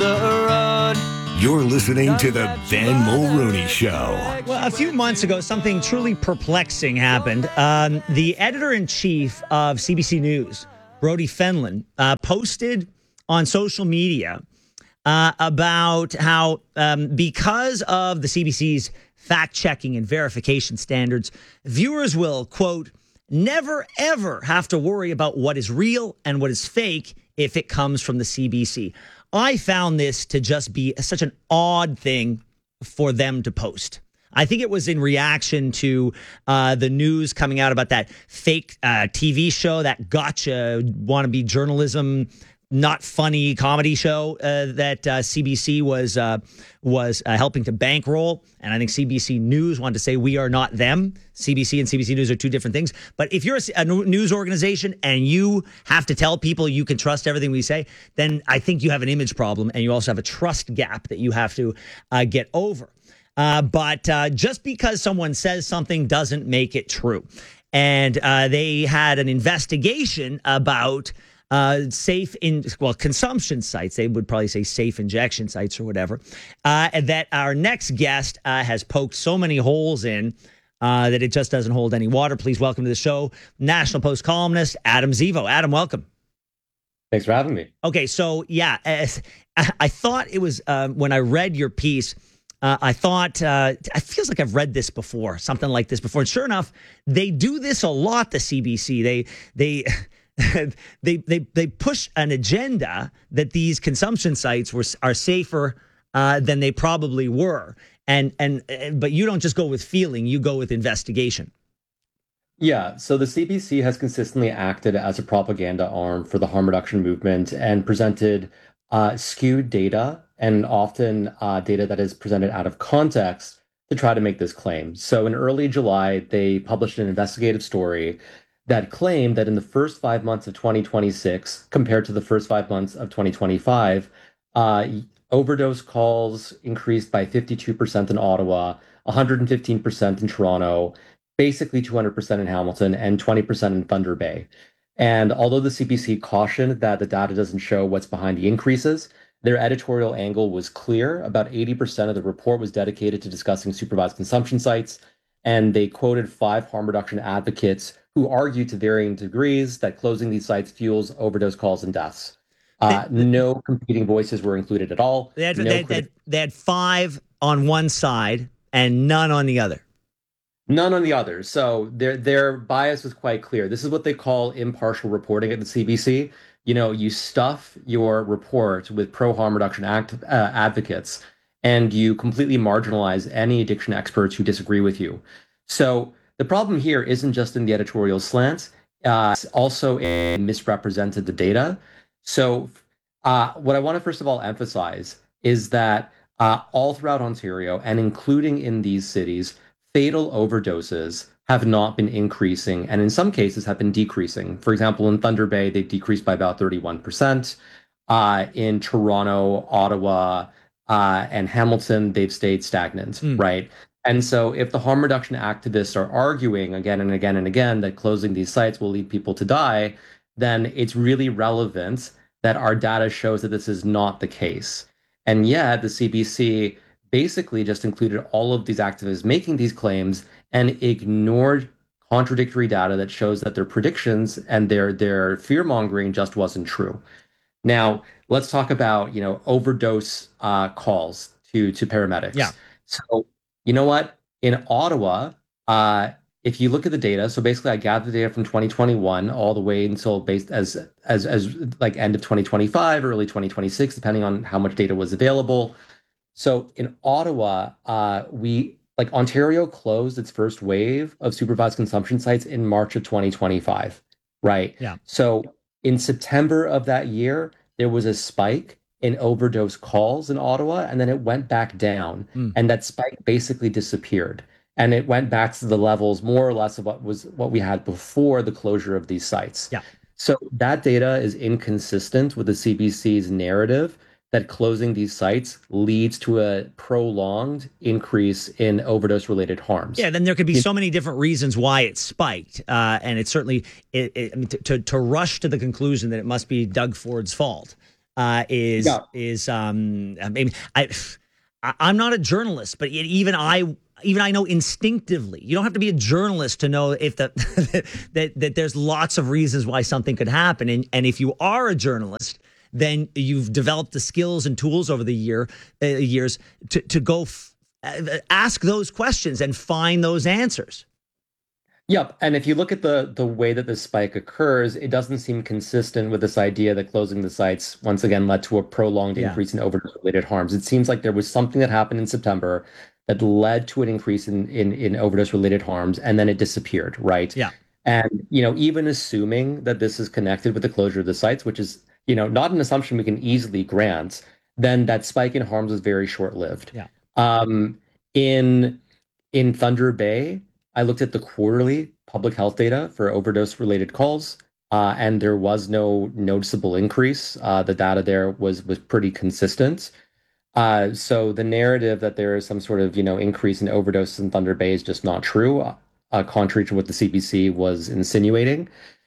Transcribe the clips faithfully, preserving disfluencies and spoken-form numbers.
the road. You're listening to the Ben Mulrooney Show. Well, a few months ago, something truly perplexing happened. Um, the editor-in-chief of C B C News, Brodie Fenlon, uh, posted on social media uh, about how um, because of the C B C's fact-checking and verification standards, viewers will, quote, never, ever have to worry about what is real and what is fake if it comes from the C B C. I found this to just be such an odd thing for them to post. I think it was in reaction to uh, the news coming out about that fake uh, T V show, that gotcha wannabe journalism, not funny comedy show uh, that uh, C B C was uh, was uh, helping to bankroll. And I think C B C News wanted to say we are not them. C B C and C B C News are two different things. But if you're a, a news organization and you have to tell people you can trust everything we say, then I think you have an image problem, and you also have a trust gap that you have to uh, get over. Uh, but uh, just because someone says something doesn't make it true. And uh, they had an investigation about Uh, safe in, well, consumption sites. They would probably say safe injection sites or whatever. Uh, and that our next guest uh, has poked so many holes in uh, that it just doesn't hold any water. Please welcome to the show, National Post columnist Adam Zivo. Adam, welcome. Thanks for having me. Okay, so yeah, uh, I thought it was um, when I read your piece. Uh, I thought uh, it feels like I've read this before, something like this before. And sure enough, they do this a lot. The C B C, they they. they they they push an agenda that these consumption sites were are safer uh, than they probably were, and and but you don't just go with feeling, you go with investigation. Yeah, so the C B C has consistently acted as a propaganda arm for the harm reduction movement and presented uh, skewed data, and often uh, data that is presented out of context to try to make this claim. So in early July, they published an investigative story that claimed that in the first five months of twenty twenty-six, compared to the first five months of twenty twenty-five, uh, overdose calls increased by fifty-two percent in Ottawa, one hundred fifteen percent in Toronto, basically two hundred percent in Hamilton, and twenty percent in Thunder Bay. And although the C B C cautioned that the data doesn't show what's behind the increases, their editorial angle was clear. About eighty percent of the report was dedicated to discussing supervised consumption sites, and they quoted five harm reduction advocates who argued to varying degrees that closing these sites fuels overdose calls and deaths. Uh, no competing voices were included at all. They had, no they, had, criti- they had five on one side and none on the other. None on the other. So their their bias was quite clear. This is what they call impartial reporting at the C B C. You know, you stuff your report with pro-harm reduction act, uh, advocates, and you completely marginalize any addiction experts who disagree with you. So the problem here isn't just in the editorial slant, uh, it's also in misrepresented the data. So uh, what I want to first of all emphasize is that uh, all throughout Ontario, and including in these cities, fatal overdoses have not been increasing, and in some cases have been decreasing. For example, in Thunder Bay, they've decreased by about thirty-one percent. Uh, in Toronto, Ottawa, uh, and Hamilton, they've stayed stagnant, mm. right? And so if the harm reduction activists are arguing again and again and again that closing these sites will lead people to die, then it's really relevant that our data shows that this is not the case. And yet the C B C basically just included all of these activists making these claims and ignored contradictory data that shows that their predictions and their their fear-mongering just wasn't true. Now, let's talk about, you know, overdose uh, calls to, to paramedics. Yeah. So, you know what? In Ottawa, uh, if you look at the data, so basically I gathered the data from twenty twenty-one all the way until based as as as like end of twenty twenty-five, early twenty twenty-six, depending on how much data was available. So in Ottawa, uh, we like Ontario closed its first wave of supervised consumption sites in March of twenty twenty-five, right? Yeah. So in September of that year, there was a spike in overdose calls in Ottawa, and then it went back down, mm. and that spike basically disappeared. And it went back to the levels more or less of what was what we had before the closure of these sites. Yeah. So that data is inconsistent with the C B C's narrative that closing these sites leads to a prolonged increase in overdose-related harms. Yeah, then there could be so many different reasons why it spiked, uh, and it's certainly it, it, I mean, to, to to rush to the conclusion that it must be Doug Ford's fault uh, is Yeah. is um, I mean, I, I I'm not a journalist, but even I. Even I know instinctively, you don't have to be a journalist to know if the, that that there's lots of reasons why something could happen. And, and if you are a journalist, then you've developed the skills and tools over the year uh, years to, to go f- ask those questions and find those answers. Yep. And if you look at the the way that this spike occurs, it doesn't seem consistent with this idea that closing the sites once again led to a prolonged Yeah. increase in overdose-related harms. It seems like there was something that happened in September that led to an increase in, in, in overdose-related harms, and then it disappeared, right? Yeah. And, you know, even assuming that this is connected with the closure of the sites, which is, you know, not an assumption we can easily grant, then that spike in harms was very short-lived. Yeah. Um, in in Thunder Bay, I looked at the quarterly public health data for overdose-related calls, uh, and there was no noticeable increase. Uh, the data there was was pretty consistent. Uh, so the narrative that there is some sort of, you know, increase in overdoses in Thunder Bay is just not true, uh, contrary to what the C B C was insinuating.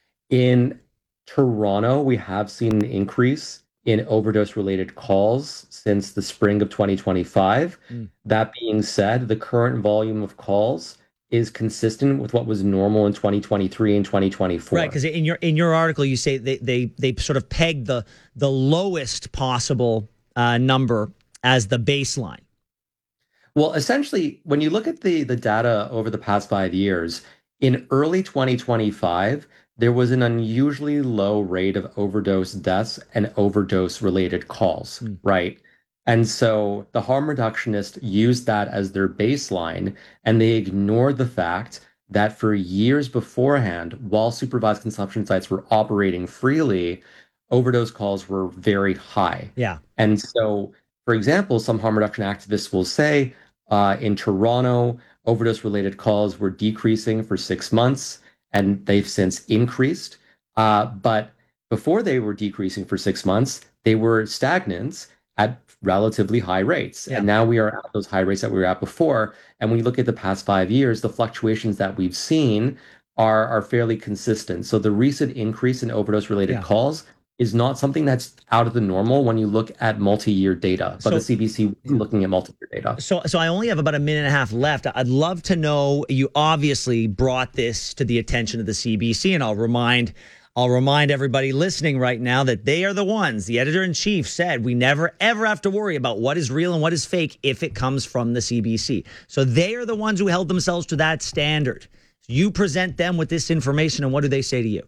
In Toronto, we have seen an increase in overdose-related calls since the spring of twenty twenty-five. Mm. That being said, the current volume of calls is consistent with what was normal in twenty twenty-three and twenty twenty-four. Right, because in your in your article you say they they they sort of pegged the the lowest possible uh, number as the baseline. Well, essentially, when you look at the the data over the past five years, in early twenty twenty-five, there was an unusually low rate of overdose deaths and overdose-related calls, Mm. right? And so the harm reductionists used that as their baseline, and they ignored the fact that for years beforehand, while supervised consumption sites were operating freely, overdose calls were very high. Yeah. And so, for example, some harm reduction activists will say uh, in Toronto, overdose-related calls were decreasing for six months, and they've since increased. Uh, but before they were decreasing for six months, they were stagnant at relatively high rates. Yeah. And now we are at those high rates that we were at before. And when you look at the past five years, the fluctuations that we've seen are, are fairly consistent. So the recent increase in overdose-related Yeah. calls is not something that's out of the normal when you look at multi-year data, but So- the C B C is looking at multi-year data. So, so I only have about a minute and a half left. I'd love to know. You obviously brought this to the attention of the C B C, and I'll remind, I'll remind everybody listening right now that they are the ones. The editor in chief said we never ever have to worry about what is real and what is fake if it comes from the C B C. So they are the ones who held themselves to that standard. You present them with this information, and what do they say to you?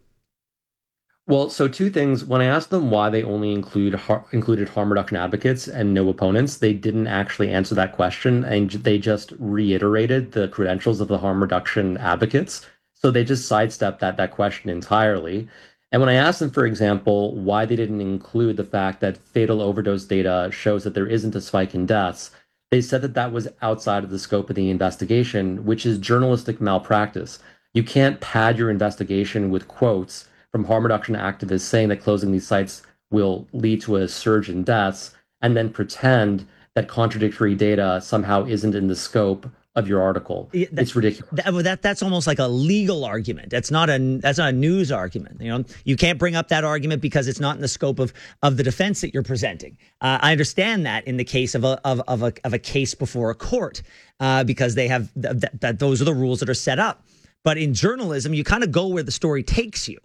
Well, so two things. When I asked them why they only include har- included harm reduction advocates and no opponents, they didn't actually answer that question, and they just reiterated the credentials of the harm reduction advocates. So they just sidestepped that that question entirely. And when I asked them, for example, why they didn't include the fact that fatal overdose data shows that there isn't a spike in deaths, they said that that was outside of the scope of the investigation, which is journalistic malpractice. You can't pad your investigation with quotes from harm reduction activists saying that closing these sites will lead to a surge in deaths, and then pretend that contradictory data somehow isn't in the scope of your article. Yeah, that- It's ridiculous. That, well, that that's almost like a legal argument. That's not a that's not a news argument. You know, you can't bring up that argument because it's not in the scope of of the defense that you're presenting. Uh, I understand that in the case of a of of a of a case before a court, uh, because they have th- th- that those are the rules that are set up. But in journalism, you kind of go where the story takes you.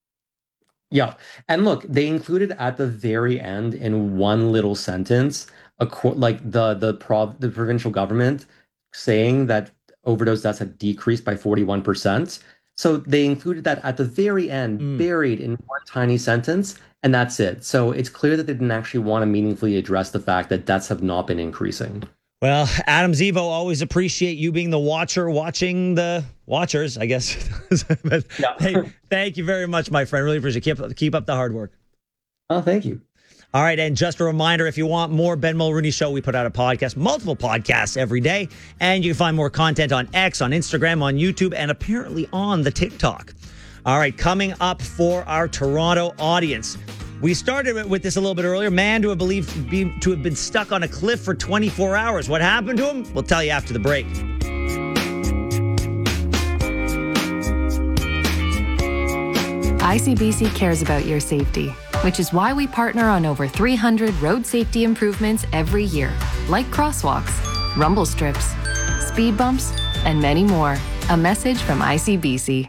Yeah. And look, they included at the very end in one little sentence, a qu- like the the prov- the provincial government saying that overdose deaths had decreased by forty-one percent. So they included that at the very end, Mm. buried in one tiny sentence, and that's it. So it's clear that they didn't actually want to meaningfully address the fact that deaths have not been increasing. Well, Adam Zivo, always appreciate you being the watcher, watching the watchers, I guess. But Yeah. hey, thank you very much, my friend. Really appreciate it. Keep, keep up the hard work. Oh, thank you. All right, and just a reminder, if you want more Ben Mulrooney Show, we put out a podcast, multiple podcasts every day, and you can find more content on X, on Instagram, on YouTube, and apparently on the TikTok. All right, coming up for our Toronto audience. We started with this a little bit earlier. Man to have believed to, be, to have been stuck on a cliff for twenty-four hours. What happened to him? We'll tell you after the break. I C B C cares about your safety. which is why we partner on over three hundred road safety improvements every year, like crosswalks, rumble strips, speed bumps, and many more. A message from I C B C.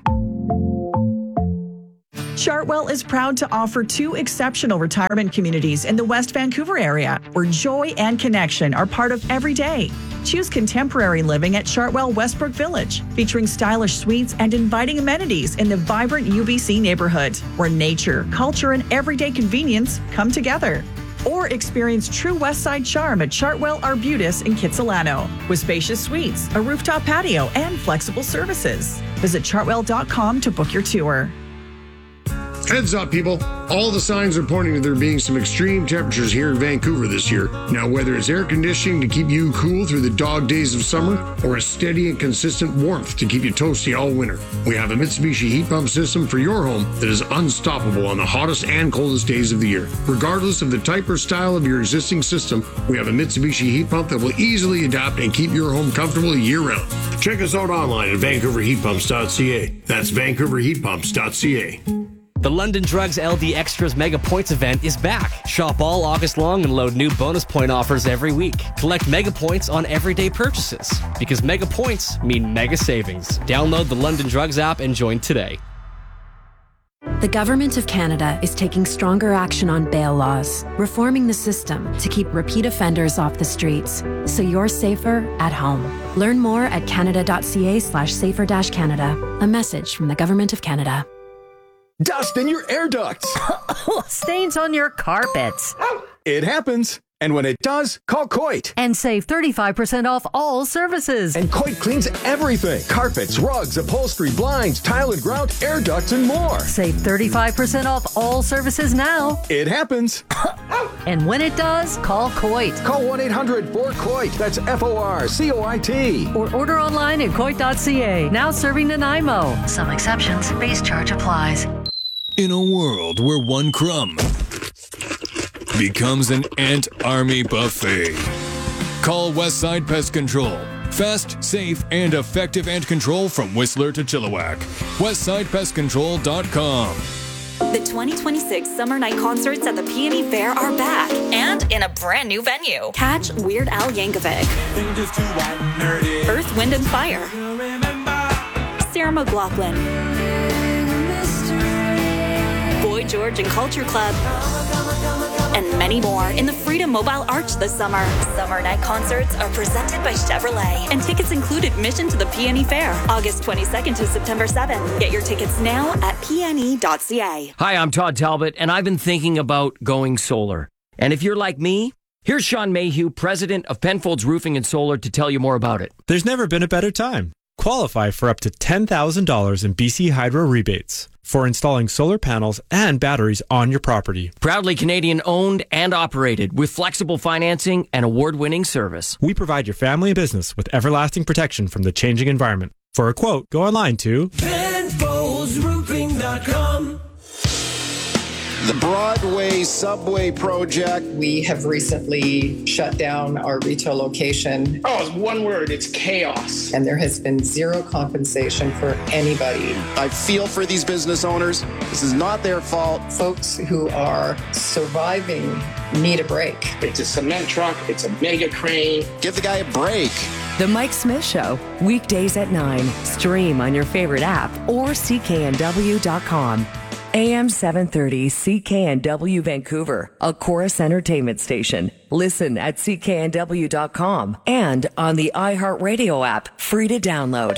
Chartwell is proud to offer two exceptional retirement communities in the West Vancouver area, where joy and connection are part of every day. Choose contemporary living at Chartwell Westbrook Village, featuring stylish suites and inviting amenities in the vibrant U B C neighborhood, where nature, culture, and everyday convenience come together. Or experience true Westside charm at Chartwell Arbutus in Kitsilano, with spacious suites, a rooftop patio, and flexible services. Visit chartwell dot com to book your tour. Heads up, people. All the signs are pointing to there being some extreme temperatures here in Vancouver this year. Now, whether it's air conditioning to keep you cool through the dog days of summer or a steady and consistent warmth to keep you toasty all winter, we have a Mitsubishi heat pump system for your home that is unstoppable on the hottest and coldest days of the year. Regardless of the type or style of your existing system, we have a Mitsubishi heat pump that will easily adapt and keep your home comfortable year-round. Check us out online at vancouver heat pumps dot c a. That's vancouver heat pumps dot c a. The London Drugs L D Extras Mega Points event is back. Shop all August long and load new bonus point offers every week. Collect Mega Points on everyday purchases, because Mega Points mean mega savings. Download the London Drugs app and join today. The Government of Canada is taking stronger action on bail laws, reforming the system to keep repeat offenders off the streets, so you're safer at home. Learn more at canada dot c a slash safer dash Canada. A message from the Government of Canada. Dust in your air ducts. Stains on your carpets. It happens. And when it does, call Coit. And save thirty-five percent off all services. And Coit cleans everything. Carpets, rugs, upholstery, blinds, tile and grout, air ducts, and more. Save thirty-five percent off all services now. It happens. And when it does, call Coit. Call one eight hundred four COIT. That's F O R C O I T. Or order online at coit dot c a. Now serving Nanaimo. Some exceptions. Base charge applies. In a world where one crumb becomes an ant army buffet, call Westside Pest Control. Fast, safe, and effective ant control from Whistler to Chilliwack. westside pest control dot com. The twenty twenty-six Summer Night Concerts at the P and E Fair are back and in a brand new venue. Catch Weird Al Yankovic, Earth, Wind and Fire, Sarah McLachlan, Boy George and Culture Club, and many more in the Freedom Mobile Arch this summer. Summer Night Concerts are presented by Chevrolet, and tickets include admission to the P and E Fair, August twenty-second to September seventh. Get your tickets now at p n e dot c a. Hi, I'm Todd Talbot, and I've been thinking about going solar. And if you're like me, here's Sean Mayhew, president of Penfolds Roofing and Solar, to tell you more about it. There's never been a better time. Qualify for up to ten thousand dollars in B C Hydro rebates for installing solar panels and batteries on your property. Proudly Canadian owned and operated with flexible financing and award-winning service. We provide your family and business with everlasting protection from the changing environment. For a quote, go online to penfolds roofing dot com. The Broadway subway project. We have recently shut down our retail location. Oh, it's one word. It's chaos. And there has been zero compensation for anybody. I feel for these business owners. This is not their fault. Folks who are surviving need a break. It's a cement truck. It's a mega crane. Give the guy a break. The Mike Smith Show, weekdays at nine. Stream on your favorite app or c k n w dot com. A M seven thirty C K N W Vancouver, a Chorus Entertainment station. Listen at c k n w dot com and on the iHeartRadio app, free to download.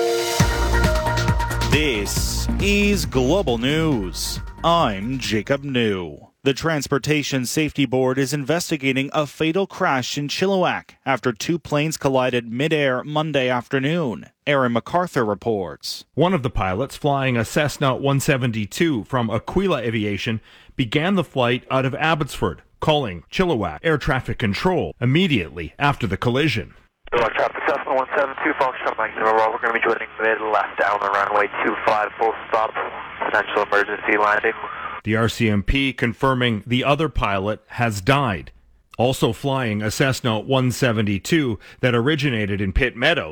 This is Global News. I'm Jacob New. The Transportation Safety Board is investigating a fatal crash in Chilliwack after two planes collided mid-air Monday afternoon. Aaron MacArthur reports. One of the pilots, flying a Cessna one seventy-two from Aquila Aviation, began the flight out of Abbotsford, calling Chilliwack Air Traffic Control immediately after the collision. Traffic Cessna one seventy-two, function Mike Zero, we're going to be joining mid-left down the runway two five, full stop, potential emergency landing. The R C M P confirming the other pilot has died. Also flying a Cessna one seventy-two that originated in Pitt Meadows,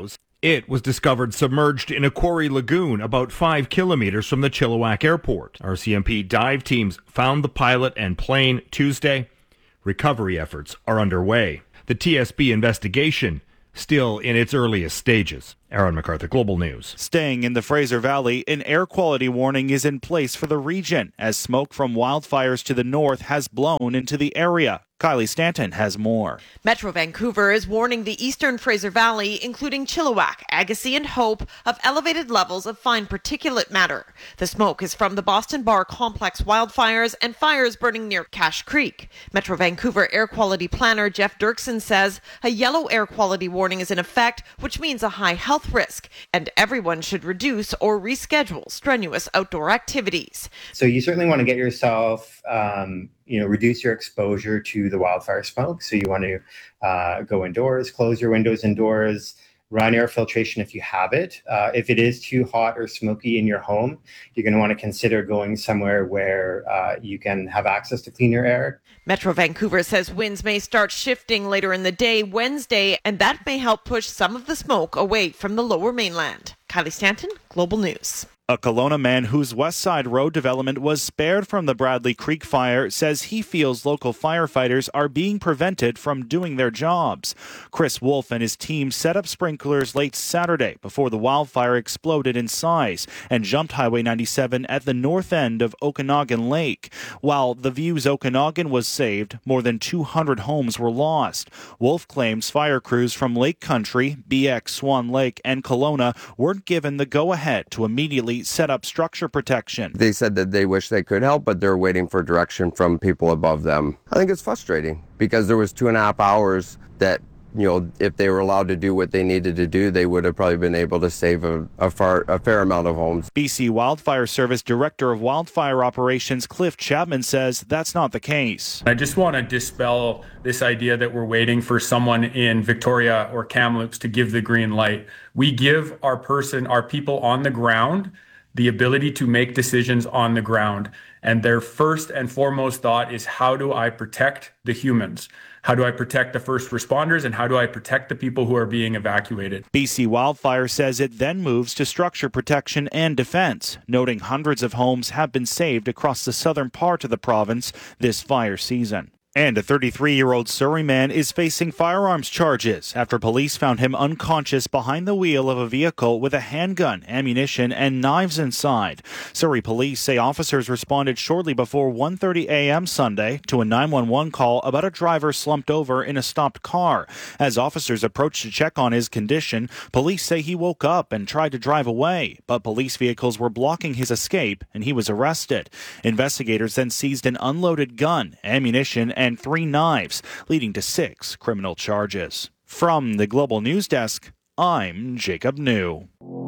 It was discovered submerged in a quarry lagoon about five kilometers from the Chilliwack Airport. R C M P dive teams found the pilot and plane Tuesday. Recovery efforts are underway. The T S B investigation still in its earliest stages. Aaron MacArthur, Global News. Staying in the Fraser Valley, an air quality warning is in place for the region as smoke from wildfires to the north has blown into the area. Kylie Stanton has more. Metro Vancouver is warning the eastern Fraser Valley, including Chilliwack, Agassiz and Hope, of elevated levels of fine particulate matter. The smoke is from the Boston Bar Complex wildfires and fires burning near Cache Creek. Metro Vancouver Air Quality Planner Jeff Dirksen says a yellow air quality warning is in effect, which means a high health risk, and everyone should reduce or reschedule strenuous outdoor activities. So you certainly want to get yourself, um, you know, reduce your exposure to the wildfire smoke. So you want to uh, go indoors, close your windows indoors, run air filtration if you have it. Uh, if it is too hot or smoky in your home, you're going to want to consider going somewhere where uh, you can have access to cleaner air. Metro Vancouver says winds may start shifting later in the day Wednesday, and that may help push some of the smoke away from the lower mainland. Kylie Stanton, Global News. A Kelowna man whose West Side Road development was spared from the Bradley Creek fire says he feels local firefighters are being prevented from doing their jobs. Chris Wolf and his team set up sprinklers late Saturday before the wildfire exploded in size and jumped Highway ninety-seven at the north end of Okanagan Lake. While the Views Okanagan was saved, more than two hundred homes were lost. Wolf claims fire crews from Lake Country, B X Swan Lake, and Kelowna weren't given the go-ahead to immediately set up structure protection. They said that they wish they could help, but they're waiting for direction from people above them. I think it's frustrating because there was two and a half hours that, you know, if they were allowed to do what they needed to do, they would have probably been able to save a, a, far, a fair amount of homes. B C Wildfire Service Director of Wildfire Operations Cliff Chapman says that's not the case. I just want to dispel this idea that we're waiting for someone in Victoria or Kamloops to give the green light. We give our person, our people on the ground, the ability to make decisions on the ground. And their first and foremost thought is, how do I protect the humans? How do I protect the first responders? And how do I protect the people who are being evacuated? B C Wildfire says it then moves to structure protection and defense, noting hundreds of homes have been saved across the southern part of the province this fire season. And a thirty-three-year-old Surrey man is facing firearms charges after police found him unconscious behind the wheel of a vehicle with a handgun, ammunition, and knives inside. Surrey police say officers responded shortly before one thirty a.m. Sunday to a nine one one call about a driver slumped over in a stopped car. As officers approached to check on his condition, police say he woke up and tried to drive away, but police vehicles were blocking his escape and he was arrested. Investigators then seized an unloaded gun, ammunition, and three knives, leading to six criminal charges. From the Global News Desk, I'm Jacob New.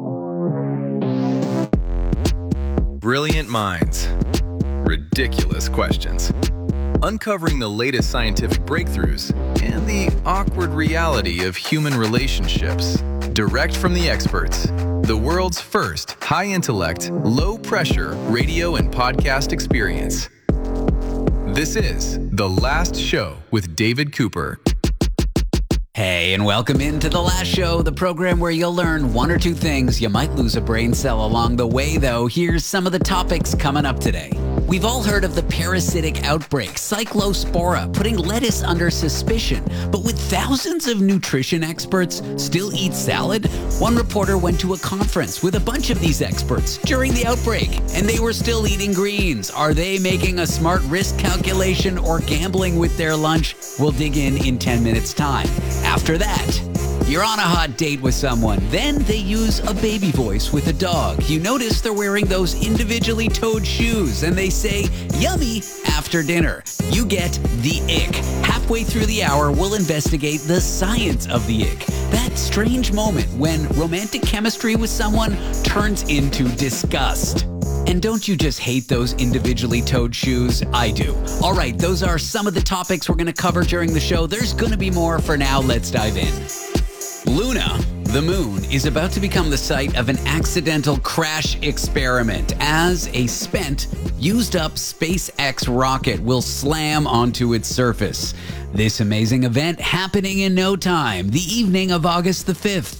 Brilliant minds. Ridiculous questions. Uncovering the latest scientific breakthroughs and the awkward reality of human relationships. Direct from the experts. The world's first high-intellect, low-pressure radio and podcast experience. This is The Last Show with David Cooper. Hey, and welcome into The Last Show, the program where you'll learn one or two things. You might lose a brain cell along the way, though. Here's some of the topics coming up today. We've all heard of the parasitic outbreak, Cyclospora, putting lettuce under suspicion. But would thousands of nutrition experts still eat salad? One reporter went to a conference with a bunch of these experts during the outbreak, and they were still eating greens. Are they making a smart risk calculation or gambling with their lunch? We'll dig in in ten minutes' time. After that, you're on a hot date with someone. Then they use a baby voice with a dog. You notice they're wearing those individually toed shoes, and they say, yummy, after dinner. You get the ick. Halfway through the hour, we'll investigate the science of the ick. That strange moment when romantic chemistry with someone turns into disgust. And don't you just hate those individually toed shoes? I do. All right, those are some of the topics we're going to cover during the show. There's going to be more. For now, let's dive in. Luna, the moon, is about to become the site of an accidental crash experiment as a spent, used-up SpaceX rocket will slam onto its surface. This amazing event happening in no time, the evening of August the fifth.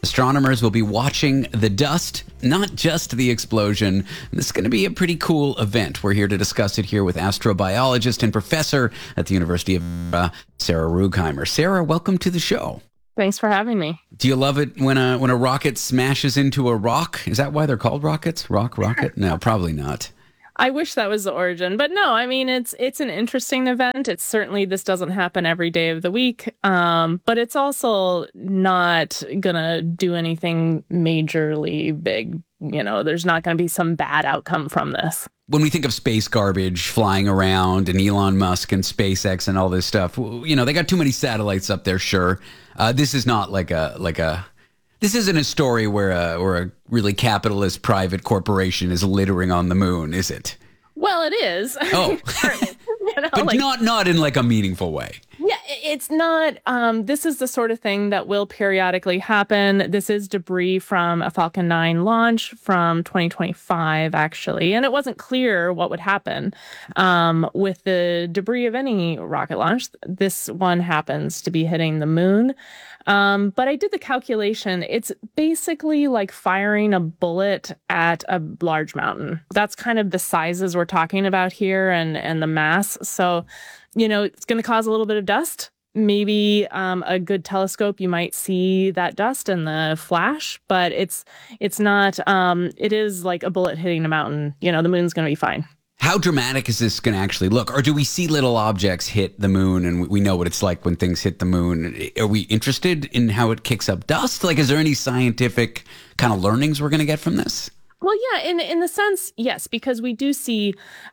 Astronomers will be watching the dust, not just the explosion. This is going to be a pretty cool event. We're here to discuss it here with astrobiologist and professor at the University of uh, Sarah Rugheimer. Sarah, welcome to the show. Thanks for having me. Do you love it when a when a rocket smashes into a rock? Is that why they're called rockets? Rock, rocket? No, probably not. I wish that was the origin, but no, I mean, it's it's an interesting event. It's certainly, this doesn't happen every day of the week, um, but it's also not going to do anything majorly big. You know, there's not going to be some bad outcome from this. When we think of space garbage flying around and Elon Musk and SpaceX and all this stuff, you know, they got too many satellites up there, sure. Uh, this is not like a like a... This isn't a story where a, where a really capitalist private corporation is littering on the moon, is it? Well, it is. Oh, you know, but like, not not in like a meaningful way. Yeah, it's not. Um, this is the sort of thing that will periodically happen. This is debris from a Falcon nine launch from twenty twenty-five, actually. And it wasn't clear what would happen um, with the debris of any rocket launch. This one happens to be hitting the moon. Um, but I did the calculation. It's basically like firing a bullet at a large mountain. That's kind of the sizes we're talking about here and, and the mass. So, you know, it's going to cause a little bit of dust. Maybe um, a good telescope, you might see that dust in the flash, but it's it's not, um, it is like a bullet hitting a mountain. You know, the moon's going to be fine. How dramatic is this going to actually look? Or do we see little objects hit the moon and we know what it's like when things hit the moon? Are we interested in how it kicks up dust? Like, is there any scientific kind of learnings we're going to get from this? Well, yeah, in in the sense, yes, because we do see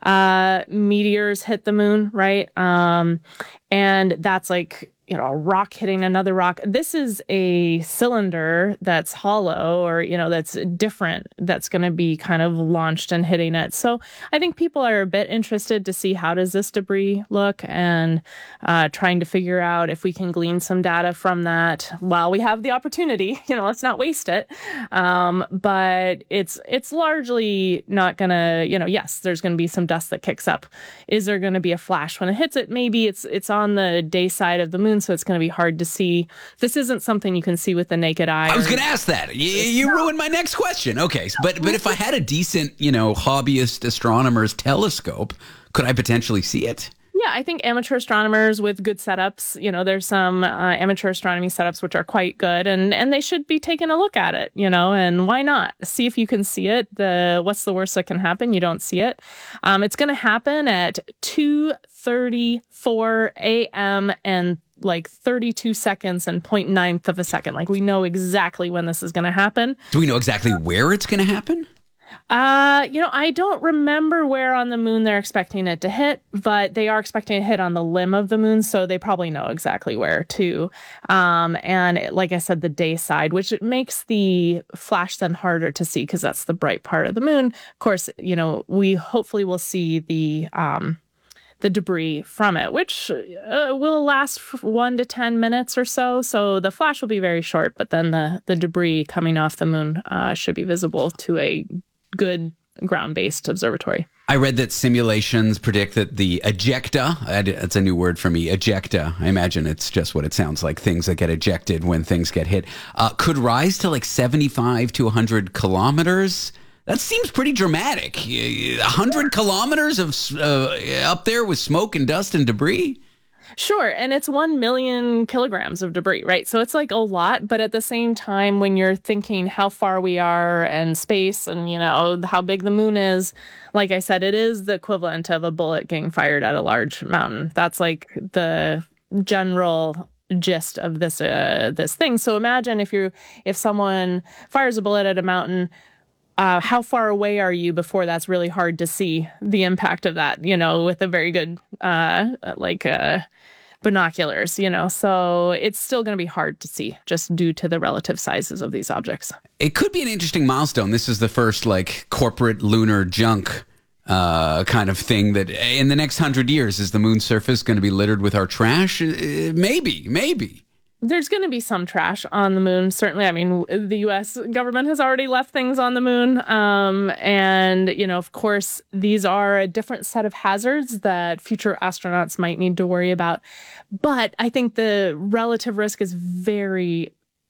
uh, meteors hit the moon, right? Um, and that's like, you know, a rock hitting another rock. This is a cylinder that's hollow or, you know, that's different, that's going to be kind of launched and hitting it. So I think people are a bit interested to see how does this debris look and uh, trying to figure out if we can glean some data from that while we have the opportunity. You know, let's not waste it. Um, but it's it's largely not going to, you know, yes, there's going to be some dust that kicks up. Is there going to be a flash when it hits it? Maybe it's it's on the day side of the moon, so it's going to be hard to see. This isn't something you can see with the naked eye. I was going to ask that. You, you ruined my next question. Okay, but but if I had a decent, you know, hobbyist astronomer's telescope, could I potentially see it? Yeah, I think amateur astronomers with good setups, you know, there's some uh, amateur astronomy setups which are quite good, and, and they should be taking a look at it, you know, and why not? See if you can see it. The what's the worst that can happen? You don't see it. Um, it's going to happen at two thirty-four a.m. and like thirty-two seconds and zero point nine of a second. Like, we know exactly when this is going to happen. Do we know exactly where it's going to happen? Uh, you know, I don't remember where on the moon they're expecting it to hit, but they are expecting it to hit on the limb of the moon, so they probably know exactly where too. Um, and like I said, the day side, which it makes the flash then harder to see because that's the bright part of the moon. Of course, you know, we hopefully will see the um, the debris from it, which uh, will last one to ten minutes or so. So the flash will be very short, but then the the debris coming off the moon uh, should be visible to a good ground-based observatory. I read that simulations predict that the ejecta, that's a new word for me, ejecta, I imagine it's just what it sounds like, things that get ejected when things get hit, uh, could rise to like seventy-five to one hundred kilometers. That seems pretty dramatic. one hundred kilometers of uh, up there with smoke and dust and debris? Sure. And it's one million kilograms of debris, right? So it's like a lot. But at the same time, when you're thinking how far we are and space and, you know, how big the moon is, like I said, it is the equivalent of a bullet getting fired at a large mountain. That's like the general gist of this uh, this thing. So imagine if you if someone fires a bullet at a mountain, Uh, how far away are you before that's really hard to see the impact of that, you know, with a very good, uh, like, uh, binoculars, you know, so it's still going to be hard to see just due to the relative sizes of these objects. It could be an interesting milestone. This is the first, like, corporate lunar junk uh, kind of thing that in the next hundred years, is the moon's surface going to be littered with our trash? Uh, maybe, maybe. There's going to be some trash on the moon, certainly. I mean, the U S government has already left things on the moon. Um, and, you know, of course, these are a different set of hazards that future astronauts might need to worry about. But I think the relative risk is very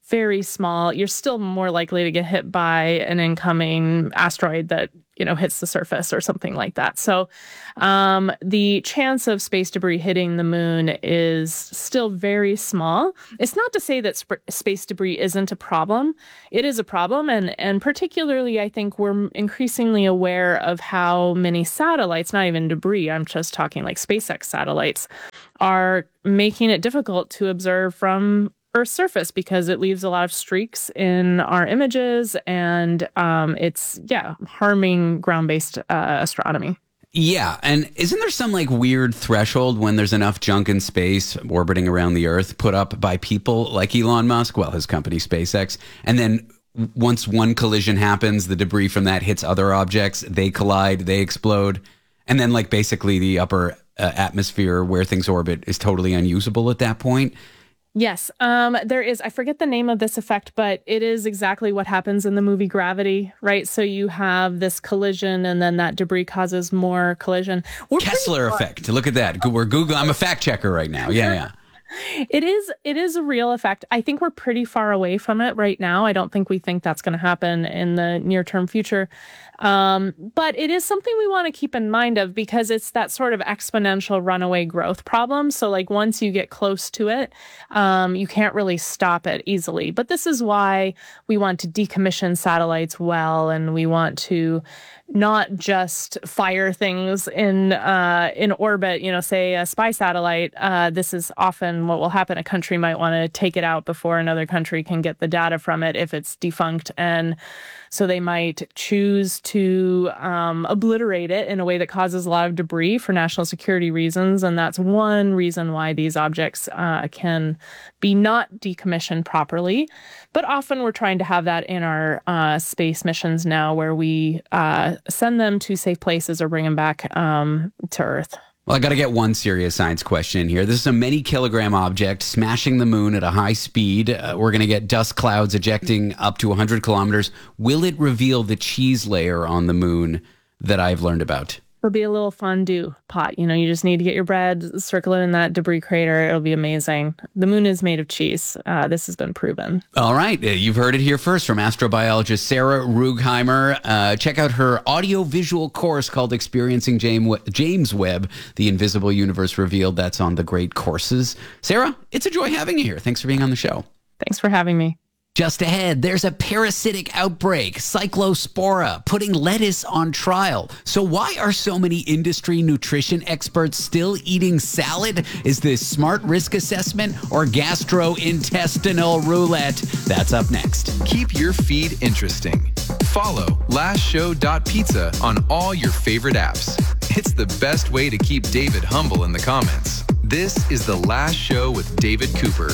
very small. You're still more likely to get hit by an incoming asteroid that, you know, hits the surface or something like that. So um, the chance of space debris hitting the moon is still very small. It's not to say that sp- space debris isn't a problem. It is a problem. And, and particularly, I think we're increasingly aware of how many satellites, not even debris, I'm just talking like SpaceX satellites, are making it difficult to observe from Earth's surface because it leaves a lot of streaks in our images, and um, it's, yeah, harming ground-based uh, astronomy. Yeah, and isn't there some like weird threshold when there's enough junk in space orbiting around the Earth put up by people like Elon Musk, well, his company SpaceX, and then once one collision happens, the debris from that hits other objects, they collide, they explode, and then like basically the upper uh, atmosphere where things orbit is totally unusable at that point? Yes, um, there is, I forget the name of this effect, but it is exactly what happens in the movie Gravity, right? So you have this collision and then that debris causes more collision. We're Kessler effect. Look at that. We're Google. I'm a fact checker right now. Yeah, yeah. It is it is a real effect. I think we're pretty far away from it right now. I don't think we think that's going to happen in the near-term future. Um, but it is something we want to keep in mind of because it's that sort of exponential runaway growth problem. So like once you get close to it, um, you can't really stop it easily. But this is why we want to decommission satellites well, and we want to not just fire things in uh, in orbit, you know, say a spy satellite. Uh, this is often what will happen. A country might want to take it out before another country can get the data from it if it's defunct. And so they might choose to um, obliterate it in a way that causes a lot of debris for national security reasons. And that's one reason why these objects uh, can be not decommissioned properly. But often we're trying to have that in our uh, space missions now, where we uh, send them to safe places or bring them back um, to Earth. Well, I got to get one serious science question in here. This is a many kilogram object smashing the moon at a high speed. Uh, we're going to get dust clouds ejecting up to one hundred kilometers. Will it reveal the cheese layer on the moon that I've learned about? It'll be a little fondue pot. You know, you just need to get your bread, circle it in that debris crater. It'll be amazing. The moon is made of cheese. Uh, this has been proven. All right. You've heard it here first from astrobiologist Sarah Rugheimer. Uh, check out her audio-visual course called Experiencing James Webb, The Invisible Universe Revealed. That's on the Great Courses. Sarah, it's a joy having you here. Thanks for being on the show. Thanks for having me. Just ahead, there's a parasitic outbreak, Cyclospora, putting lettuce on trial. So why are so many industry nutrition experts still eating salad? Is this smart risk assessment or gastrointestinal roulette? That's up next. Keep your feed interesting. Follow last show dot pizza on all your favorite apps. It's the best way to keep David humble in the comments. This is The Last Show with David Cooper.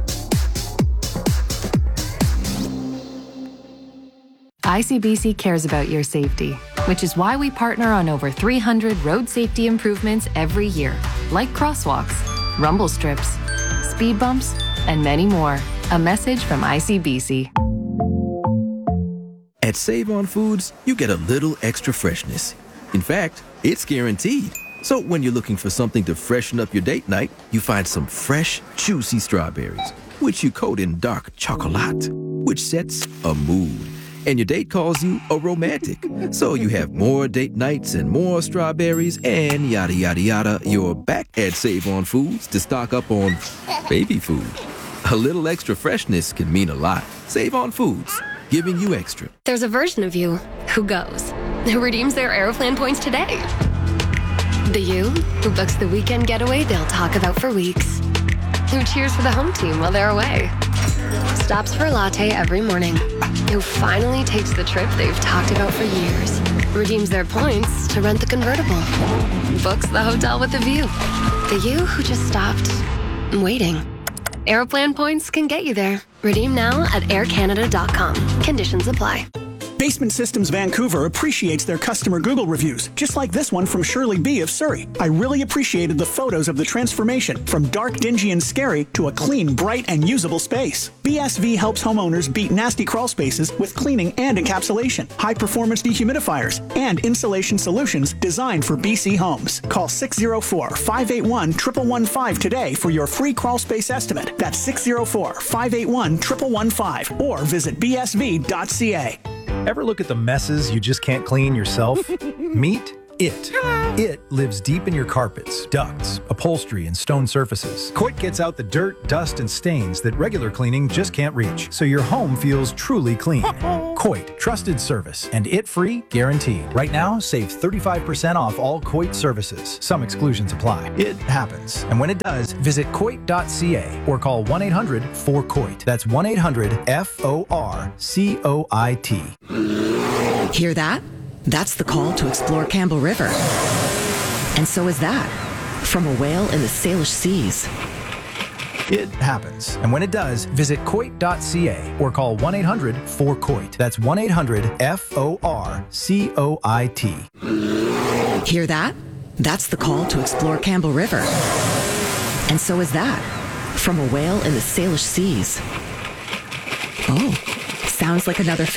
I C B C cares about your safety, which is why we partner on over three hundred road safety improvements every year, like crosswalks, rumble strips, speed bumps, and many more. A message from I C B C. At Save On Foods, you get a little extra freshness. In fact, it's guaranteed. So when you're looking for something to freshen up your date night, you find some fresh, juicy strawberries, which you coat in dark chocolate, which sets a mood. And your date calls you a romantic. So you have more date nights and more strawberries and yada, yada, yada. You're back at Save On Foods to stock up on baby food. A little extra freshness can mean a lot. Save On Foods, giving you extra. There's a version of you who goes, who redeems their Aeroplan points today. The you who books the weekend getaway they'll talk about for weeks. Who cheers for the home team while they're away. Stops for a latte every morning. Who finally takes the trip they've talked about for years. Redeems their points to rent the convertible. Books the hotel with a view. The you who just stopped waiting. Aeroplan points can get you there. Redeem now at air canada dot com. Conditions apply. Basement Systems Vancouver appreciates their customer Google reviews, just like this one from Shirley B. of Surrey. I really appreciated the photos of the transformation from dark, dingy, and scary to a clean, bright, and usable space. B S V helps homeowners beat nasty crawl spaces with cleaning and encapsulation, high-performance dehumidifiers, and insulation solutions designed for B C homes. Call six oh four, five eight one, one one one five today for your free crawl space estimate. That's six oh four, five eight one, one one one five or visit b s v dot c a. Ever look at the messes you just can't clean yourself? Meet It. It lives deep in your carpets, ducts, upholstery, and stone surfaces. Coit gets out the dirt, dust, and stains that regular cleaning just can't reach, so your home feels truly clean. Coit, trusted service, and it-free guaranteed. Right now, save thirty-five percent off all Coit services. Some exclusions apply. It happens. And when it does, visit coit dot c a or call one eight hundred four coit. That's one eight hundred F O R C O I T. Hear that? That's the call to explore Campbell River. And so is that from a whale in the Salish Seas. It happens. And when it does, visit coit dot c a or call one eight hundred four coit. That's one eight hundred F O R C O I T. Hear that? That's the call to explore Campbell River. And so is that from a whale in the Salish Seas. Oh, sounds like another